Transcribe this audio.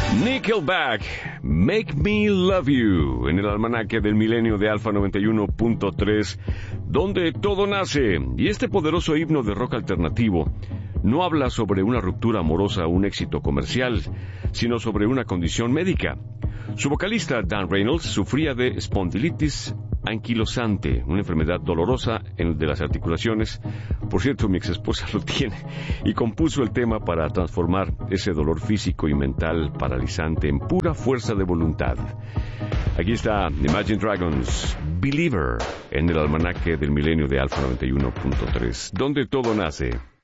Nickelback, Make Me Love You, en el almanaque del milenio de Alfa 91.3, donde todo nace. Y este poderoso himno de rock alternativo no habla sobre una ruptura amorosa o un éxito comercial, sino sobre una condición médica. Su vocalista, Dan Reynolds, sufría de espondilitis anquilosante, una enfermedad dolorosa de las articulaciones. Por cierto, mi exesposa lo tiene, y compuso el tema para transformar ese dolor físico y mental paralizante en pura fuerza de voluntad. Aquí está Imagine Dragons, Believer, en el almanaque del milenio de Alfa 91.3, donde todo nace.